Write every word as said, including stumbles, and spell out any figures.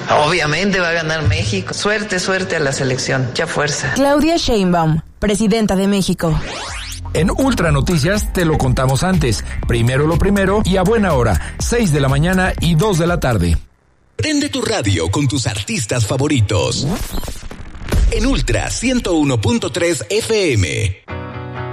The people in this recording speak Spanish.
Obviamente va a ganar México. Suerte, suerte a la selección. Mucha fuerza. Claudia Sheinbaum, presidenta de México. En Ultra Noticias te lo contamos antes. Primero lo primero y a buena hora. seis de la mañana y dos de la tarde. Prende tu radio con tus artistas favoritos. En Ultra ciento uno punto tres F M.